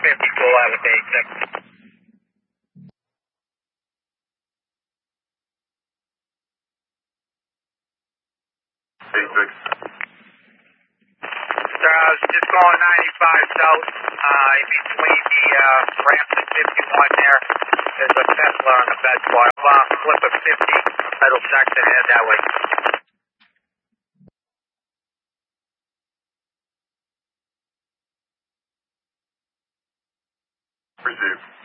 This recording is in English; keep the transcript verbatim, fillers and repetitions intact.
fifty, full out with eight six. eight six. So I was just going ninety-five south, uh, in between the uh, ramps and fifty-one there. There's a Tesla on the bed spot. Well, flip of fifty, pedal section head that way. Received.